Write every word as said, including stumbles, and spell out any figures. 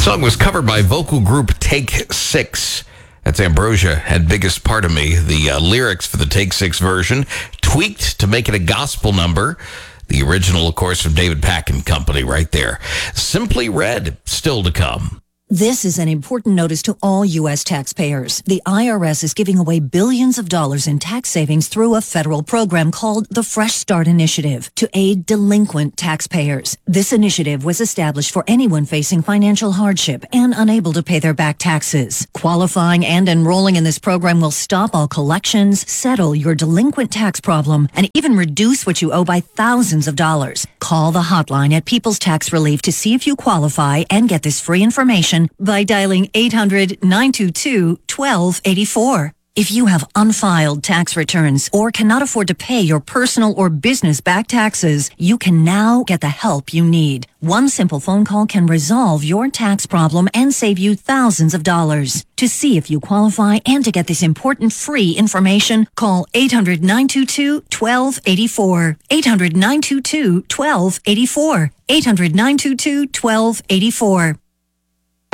song was covered by vocal group Take Six. That's Ambrosia had Biggest Part of Me. The uh, lyrics for the Take Six version tweaked to make it a gospel number. The original, of course, from David Pack and Company right there. Simply Red, still to come. This is an important notice to all U S taxpayers. The I R S is giving away billions of dollars in tax savings through a federal program called the Fresh Start Initiative to aid delinquent taxpayers. This initiative was established for anyone facing financial hardship and unable to pay their back taxes. Qualifying and enrolling in this program will stop all collections, settle your delinquent tax problem, and even reduce what you owe by thousands of dollars. Call the hotline at People's Tax Relief to see if you qualify and get this free information by dialing eight hundred, nine two two, one two eight four. If you have unfiled tax returns or cannot afford to pay your personal or business back taxes, you can now get the help you need. One simple phone call can resolve your tax problem and save you thousands of dollars. To see if you qualify and to get this important free information, call eight hundred, nine two two, one two eight four. eight hundred, nine two two, one two eight four. eight hundred, nine two two, one two eight four.